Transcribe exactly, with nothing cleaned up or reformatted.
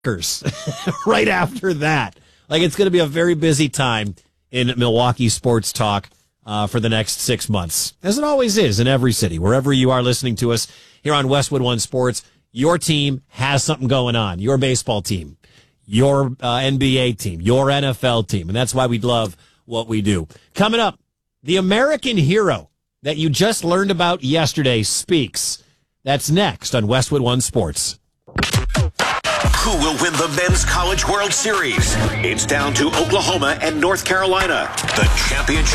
right after that. Like, it's going to be a very busy time in Milwaukee sports talk uh, for the next six months, as it always is in every city. Wherever you are listening to us here on Westwood One Sports, your team has something going on. Your baseball team, your uh, N B A team, your N F L team, and that's why we love what we do. Coming up, the American hero that you just learned about yesterday speaks. That's next on Westwood One Sports. Who will win the Men's College World Series? It's down to Oklahoma and North Carolina. The championship